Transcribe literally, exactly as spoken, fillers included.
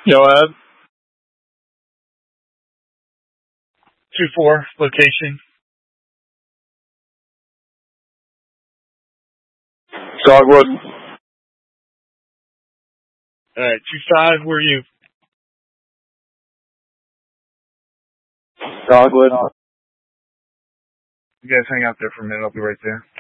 Joab, two four, location. Dogwood. Alright, two five, where are you? Dogwood. You guys hang out there for a minute, I'll be right there.